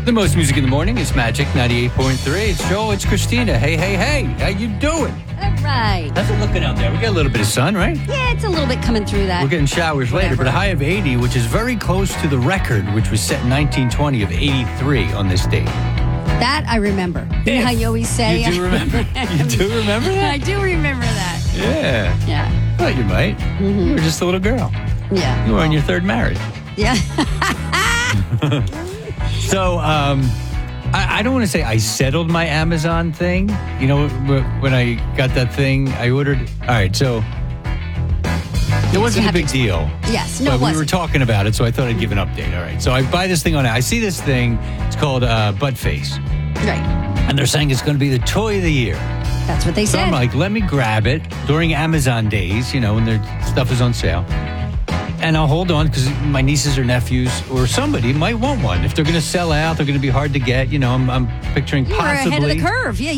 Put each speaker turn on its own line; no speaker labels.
The most music in the morning is Magic 98.3. It's Joel, it's Christina. Hey, hey, hey. How you doing?
All right.
How's it looking out there? We got a little bit of sun, right?
Yeah, it's a little bit coming through that.
We're getting showers later, but a high of 80, which is very close to the record, which was set in 1920 of 83 on this date.
That I remember. You know how you always say?
You do remember? You do remember that?
I do remember that.
Yeah.
Yeah.
Well, you might.
Mm-hmm.
You were just a little girl.
Yeah.
You were on your third marriage.
Yeah.
So, I don't want to say I settled my Amazon thing. You know, when I got that thing, I ordered. All right, so it wasn't a big deal.
Yes, no,
but
it wasn't.
we were talking about it, so I thought I'd give an update. All right, so I buy this thing on it. I see this thing. It's called Butt Face.
Right.
And they're saying it's going to be the toy of the year.
That's what they
So
said.
I'm like, let me grab it during Amazon days, you know, when their stuff is on sale. And I'll hold on because my nieces or nephews or somebody might want one. If they're going to sell out, they're going to be hard to get. You know, I'm picturing
You were
possibly.
ahead of the curve. Yeah.